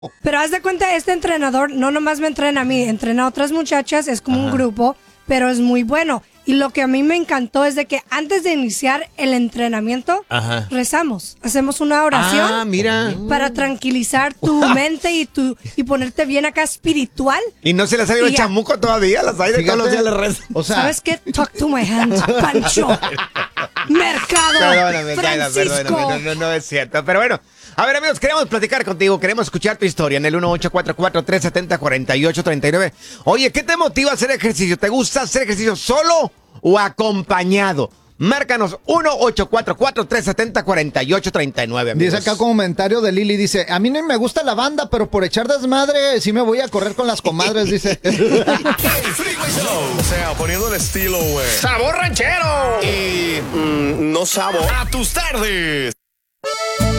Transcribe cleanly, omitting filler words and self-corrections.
Pero haz de cuenta, este entrenador no nomás me entrena a mí, entrena a otras muchachas, es como un grupo, pero es muy bueno. Y lo que a mí me encantó es de que antes de iniciar el entrenamiento, rezamos, hacemos una oración para tranquilizar tu mente y ponerte bien acá espiritual. Y no se les ha ido el chamuco todavía, las hay de todos los días les rezan. O sea, ¿sabes qué? Talk to my hand, Pancho. Mercado. Perdóname, Francisco. no es cierto. Pero bueno, a ver, amigos, queremos platicar contigo, queremos escuchar tu historia en el 1844-370-4839. Oye, ¿qué te motiva a hacer ejercicio? ¿Te gusta hacer ejercicio solo o acompañado? Márcanos 1-844-370-4839, amigos. Dice acá comentario de Lili, dice, a mí no me gusta la banda, pero por echar desmadre sí me voy a correr con las comadres, dice. El Freeway Show. O sea, poniendo el estilo, güey. ¡Sabor ranchero! Y no sabor a tus tardes.